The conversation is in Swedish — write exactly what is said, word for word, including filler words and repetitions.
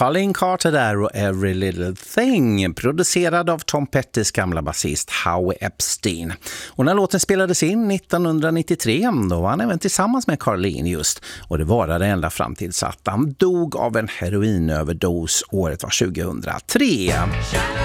Colleen Carter där och Every Little Thing, producerad av Tom Pettys gamla basist Howie Epstein. Och när låten spelades in nittonhundranittiotre, då var han även tillsammans med Carleen just. Och det varade ända fram tills att han dog av en heroinöverdos. Året var tjugohundratre.